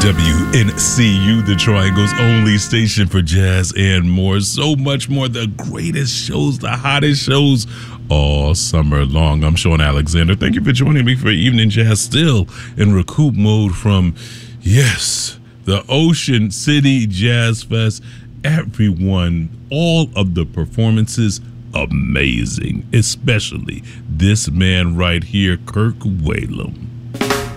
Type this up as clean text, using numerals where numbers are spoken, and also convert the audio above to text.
WNCU, the Triangle's only station for jazz and more. So much more. The greatest shows, the hottest shows all summer long. I'm Sean Alexander. Thank you for joining me for Evening Jazz, still in recoup mode from, yes, the Ocean City Jazz Fest. Everyone, all of the performances, amazing. Especially this man right here, Kirk Whalum.